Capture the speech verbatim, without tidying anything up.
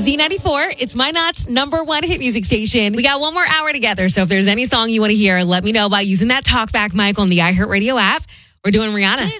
Z ninety-four. It's My Knots number one hit music station. We got one more hour together, so if there's any song you want to hear, let me know by using that talkback mic on the iHeartRadio app. We're doing Rihanna.